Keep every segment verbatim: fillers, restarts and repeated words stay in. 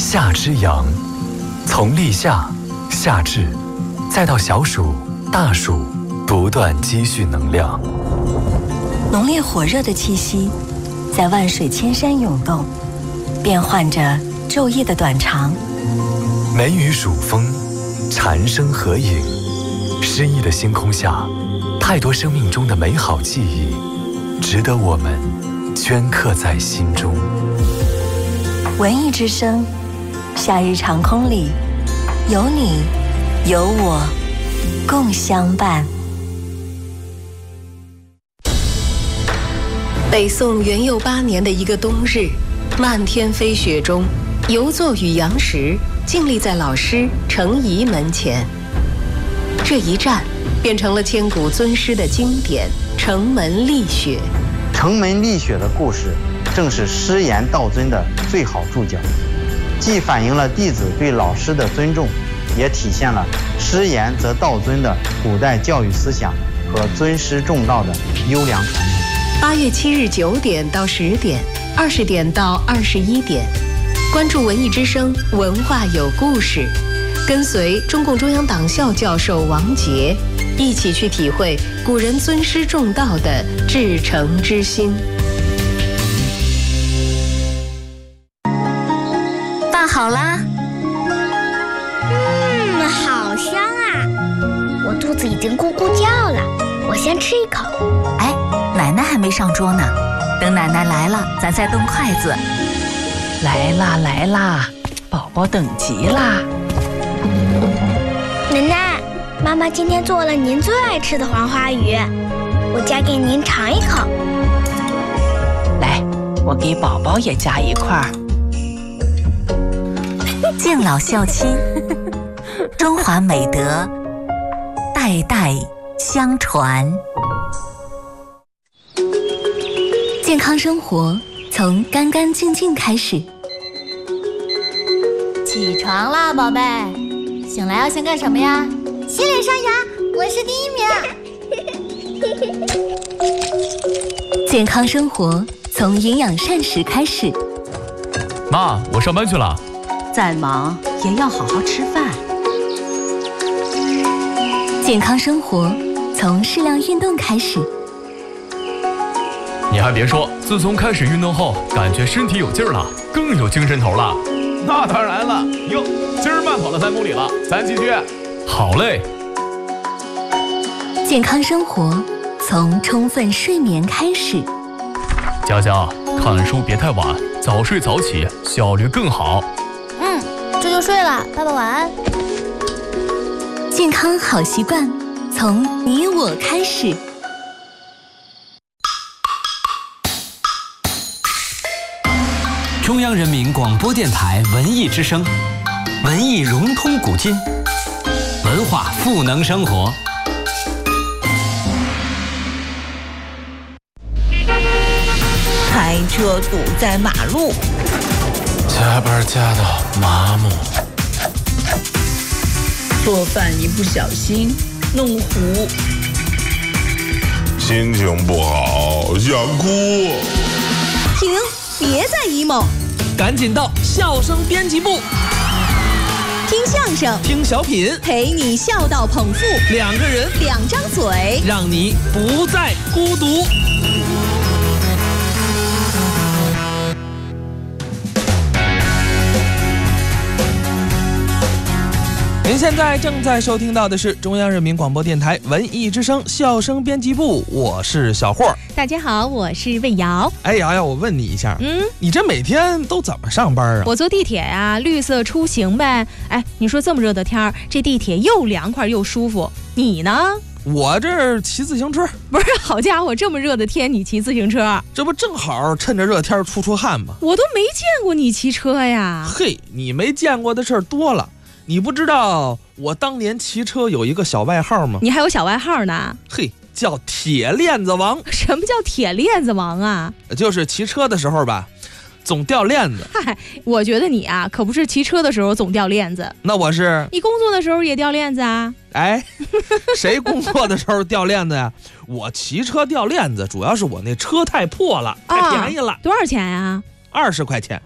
夏之阳，从立夏、夏至，再到小暑、大暑，不断积蓄能量。 浓烈火热的气息，在万水千山涌动，变换着昼夜的短长。 梅雨暑风，蝉声合影，诗意的星空下，太多生命中的美好记忆，值得我们镌刻在心中。 文艺之声，夏日长空里，有你，有我，共相伴。 北宋元佑八年的一个冬日，漫天飞雪中，游作与杨时静立在老师程颐门前。这一站变成了千古尊师的经典《城门立雪》。 城门立雪的故事，正是师言道尊的最好注脚，既反映了弟子对老师的尊重，也体现了师言则道尊的古代教育思想和尊师重道的优良传统。 八月七日九点到十点，二十点到二十一点，关注文艺之声，文化有故事，跟随中共中央党校教授王杰，一起去体会古人尊师重道的至诚之心。 饭好啦。 嗯，好香啊！我肚子已经咕咕叫了，我先吃一口。 哎，奶奶还没上桌呢，等奶奶来了，咱再动筷子。 来啦来啦，宝宝等急啦！ 奶奶，妈妈今天做了您最爱吃的黄花鱼，我夹给您尝一口。 来，我给宝宝也夹一块儿。 敬老孝亲，中华美德代代相传。健康生活从干干净净开始。 起床啦，宝贝！醒来要先干什么呀？ 洗脸刷牙，我是第一名。 健康生活从营养膳食开始。 妈，我上班去了。 再忙也要好好吃饭。 健康生活从适量运动开始。 你还别说，自从开始运动后，感觉身体有劲儿了，更有精神头了。 那当然了，哟，今儿慢跑了三公里了，咱继续。 好嘞。 健康生活从充分睡眠开始。 佳佳，看书别太晚，早睡早起，效率更好。 嗯，这就睡了，爸爸晚安。 健康好习惯从你我开始。 中央人民广播电台文艺之声，文艺融通古今，文化赋能生活。 开车堵在马路， 加班加到麻木， 做饭一不小心弄糊， 心情不好想哭。 停！别再 emo， 赶紧到笑声编辑部， 听相声， 听小品， 陪你笑到捧腹。 两个人， 两张嘴， 让你不再孤独。您现在正在收听到的是中央人民广播电台文艺之声笑声编辑部，我是小霍。 大家好，我是魏瑶。 哎，瑶瑶，我问你一下， 嗯， 你这每天都怎么上班啊？ 我坐地铁呀、啊，绿色出行呗。哎，你说这么热的天儿，这地铁又凉快又舒服，你呢？ 我这儿骑自行车。 不是，好家伙，这么热的天你骑自行车？ 这不正好趁着热天出出汗吗？ 我都没见过你骑车呀。 嘿，你没见过的事儿多了。你不知道我当年骑车有一个小外号吗？ 你还有小外号呢？ 嘿，叫铁链子王。 什么叫铁链子王啊？ 就是骑车的时候吧，总掉链子。 嗨，我觉得你啊，可不是骑车的时候总掉链子。 那我是？ 你工作的时候也掉链子啊？ 哎，谁工作的时候掉链子呀？我骑车掉链子，主要是我那车太破了，太便宜了。 啊、多少钱呀？ 二十块钱。 二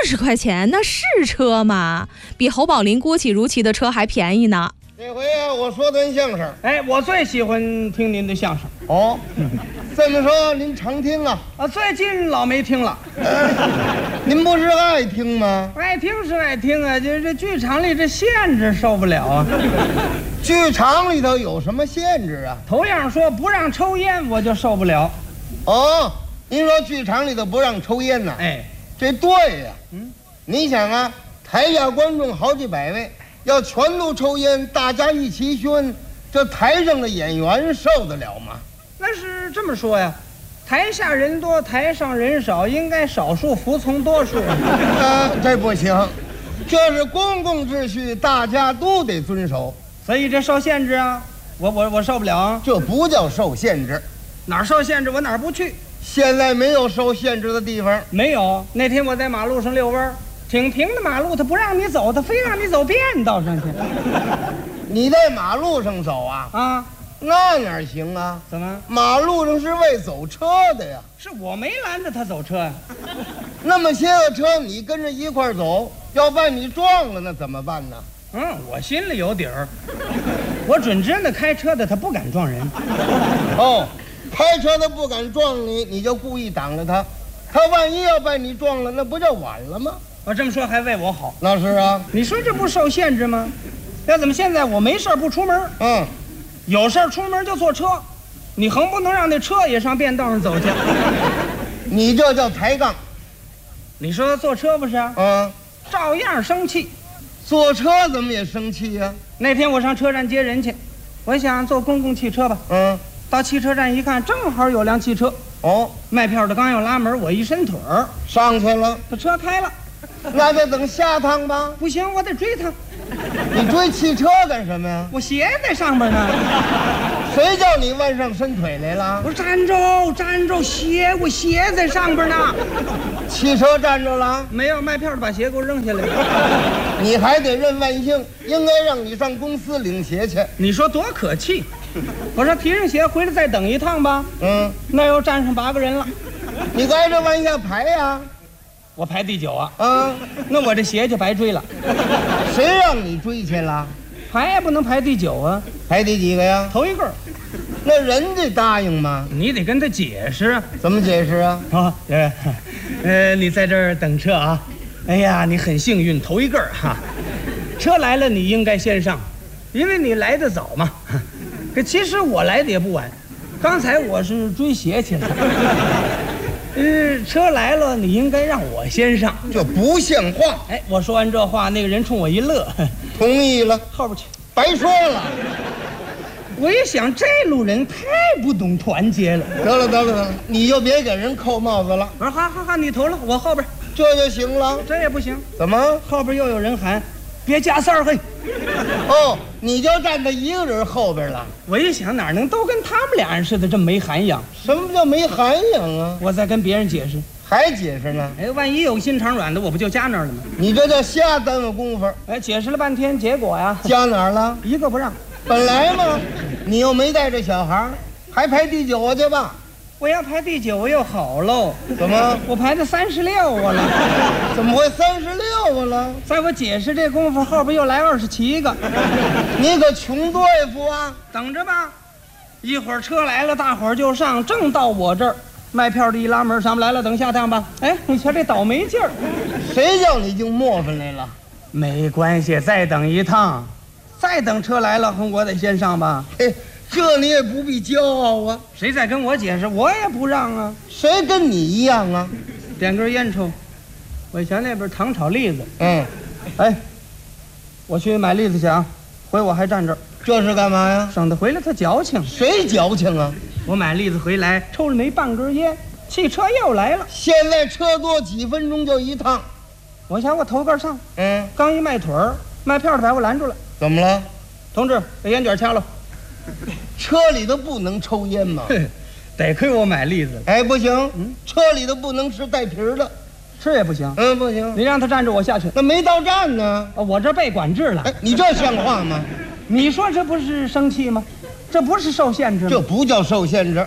十块钱那是车吗？比侯宝林、郭启儒骑的车还便宜呢。 这回啊，我说段相声。哎，我最喜欢听您的相声。哦，这么说您常听啊？啊，最近老没听了。您不是爱听吗？爱听是爱听啊，就是这剧场里这限制受不了啊。剧场里头有什么限制啊？头样说不让抽烟，我就受不了。哦，您说剧场里头不让抽烟呢？哎，这对呀。嗯，你想啊，台下观众好几百位。要全都抽烟，大家一起熏，这台上的演员受得了吗？那是这么说呀，台下人多，台上人少，应该少数服从多数。啊，这不行，这是公共秩序，大家都得遵守，所以这受限制啊，我我我受不了啊。这不叫受限制，哪儿受限制我哪儿不去。现在没有受限制的地方，没有。那天我在马路上遛弯。挺平的马路，他不让你走，他非让你走便道上去。你在马路上走啊？啊，那哪行啊？怎么？马路上是为走车的呀。是我没拦着他走车呀。那么些个车，你跟着一块走，要把你撞了，那怎么办呢？嗯，我心里有底儿。我准知那开车的他不敢撞人。哦，开车的不敢撞你，你就故意挡着他。他万一要把你撞了，那不就晚了吗？我这么说还为我好，那是啊。你说这不受限制吗？要怎么现在我没事不出门？嗯，有事出门就坐车，你横不能让那车也上便道上走去。你这叫抬杠。你说坐车不是啊？嗯，照样生气。坐车怎么也生气呀？那天我上车站接人去，我想坐公共汽车吧。嗯，到汽车站一看，正好有辆汽车。哦，卖票的刚要拉门，我一伸腿儿上去了，这车开了。那得等下趟吧？不行，我得追他。你追汽车干什么呀？我鞋在上边呢。谁叫你往上伸腿来了？我站住，站住！鞋，我鞋在上边呢。汽车站住了？没有，卖票的把鞋给我扔下来了。你还得认万幸，应该让你上公司领鞋去。你说多可气！我说提上鞋回来再等一趟吧。嗯，那又站上八个人了。你挨着往下排呀？我排第九啊！啊，那我这鞋就白追了。谁让你追去了？排也不能排第九啊！排第几个呀？头一个。那人家答应吗？你得跟他解释。怎么解释啊？啊，呃，呃，你在这儿等车啊。哎呀，你很幸运，头一个哈。车来了，你应该先上，因为你来得早嘛。可其实我来的也不晚，刚才我是追鞋去了。呃，车来了，你应该让我先上，这不像话。哎，我说完这话，那个人冲我一乐，同意了，后边去，白说了。我一想，这路人太不懂团结了。得了，得了，得了，你就别给人扣帽子了。我说，好好好，你头了，我后边，这就行了。这也不行，怎么？后边又有人喊，别加塞儿嘿。哦，你就站在一个人后边了。我一想，哪能都跟他们俩人似的，这么没涵养？什么叫没涵养啊？我再跟别人解释，还解释呢？哎，万一有心肠软的，我不就加那儿了吗？你这叫瞎耽误功夫。哎，解释了半天，结果呀，加哪儿了？一个不让。本来嘛，你又没带着小孩，还排第九去吧？我要排第九又好喽。怎么？我排到三十六我了。怎么会三十六我了？在我解释这功夫，后边又来二十七个。你可穷对付啊！等着吧，一会儿车来了，大伙儿就上。正到我这儿，卖票的一拉门，上不来了，等下趟吧。哎，你瞧这倒霉劲儿，谁叫你就磨翻来了？没关系，再等一趟，再等车来了，我得先上吧。嘿。这你也不必骄傲啊！谁再跟我解释，我也不让啊！谁跟你一样啊？点根烟抽。我一想那边糖炒栗子，嗯，哎，我去买栗子去啊！回我还站这儿，这是干嘛呀？省得回来他矫情。谁矫情啊？我买栗子回来，抽了没半根烟，汽车又来了。现在车多几分钟就一趟，我想我头个上，嗯，刚一迈腿儿，卖票的把我拦住了。怎么了？同志，把烟卷掐了。车里头不能抽烟吗？得亏我买栗子。哎，不行，嗯，车里头不能吃带皮儿的，吃也不行。嗯，不行，你让他站着，我下去。那没到站呢，我这被管制了。哎，你这像话吗？你说这不是生气吗？这不是受限制吗？这不叫受限制，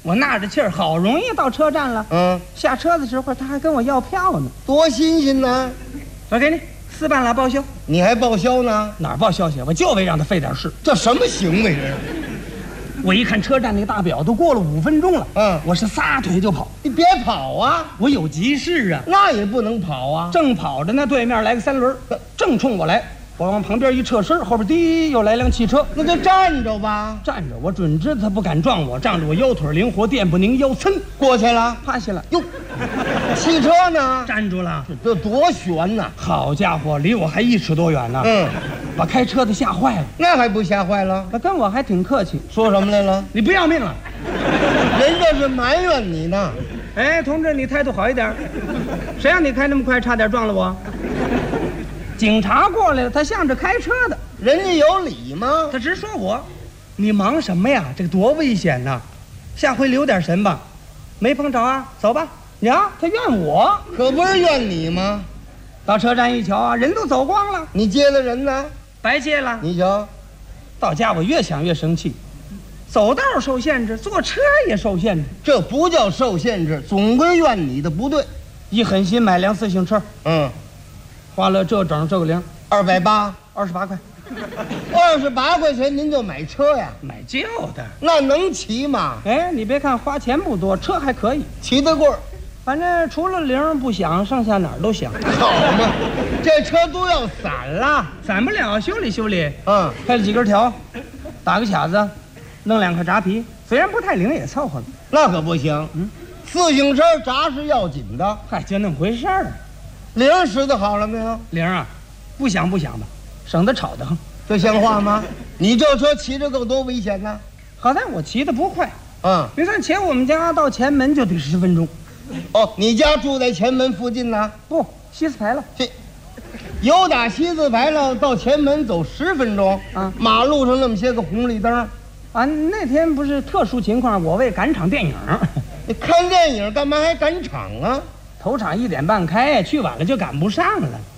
我纳着气儿，好容易到车站了。嗯，下车的时候他还跟我要票呢，多新鲜呢！我给你四半拉报销。你还报销呢？哪儿报销去？我就为让他费点事。这什么行为这是？我一看车站那个大表都过了五分钟了，嗯，我是撒腿就跑。你别跑啊！我有急事啊。那也不能跑啊！正跑着呢，对面来个三轮，正冲我来。我往旁边一侧身，后边滴又来辆汽车，那就站着吧。站着，我准知道他不敢撞我，仗着我腰腿灵活，电不拧腰，噌过去了，趴下了。哟，汽车呢？站住了，这多悬呐！好家伙，离我还一尺多远呢。嗯，把开车的吓坏了。那还不吓坏了？他跟我还挺客气，说什么来了？你不要命了？人这是埋怨你呢。哎，同志，你态度好一点。谁让你开那么快，差点撞了我？警察过来了，他向着开车的，人家有理吗？他直说我，你忙什么呀？这个多危险呐！下回留点神吧。没碰着啊，走吧。娘，他怨我，可不是怨你吗？到车站一瞧啊，人都走光了。你接了人呢？白接了。你瞧，到家我越想越生气。走道受限制，坐车也受限制，这不叫受限制，总归怨你的不对。一狠心买辆自行车，嗯。花了这整这个零，二百八，二十八块，二十八块钱您就买车呀？买旧的，那能骑吗？哎，你别看花钱不多，车还可以，骑得过。反正除了铃不响，剩下哪儿都响。好嘛，这车都要散了，散不了，修理修理。嗯，开了几根条，打个卡子，弄两块扎皮，虽然不太灵，也凑合了。那可不行，嗯，自行车闸是要紧的。嗨，就那么回事儿。铃使得好了没有？铃啊，不响不响吧，省得吵得很。这像话吗？你这车骑着够多危险呢！好在我骑得不快。嗯，你看前我们家到前门就得十分钟。哦，你家住在前门附近呢？不，西四牌楼。这由打西四牌楼到前门走十分钟啊！马路上那么些个红绿灯，啊，那天不是特殊情况，我为赶场电影。你看电影干嘛还赶场啊？头场一点半开，去晚了就赶不上了。